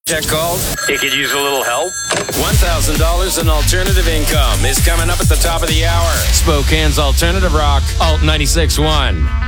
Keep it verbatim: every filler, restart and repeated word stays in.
Check called. It could use a little help. one thousand dollars in alternative income is coming up at the top of the hour. Spokane's Alternative Rock, Alt ninety-six point one.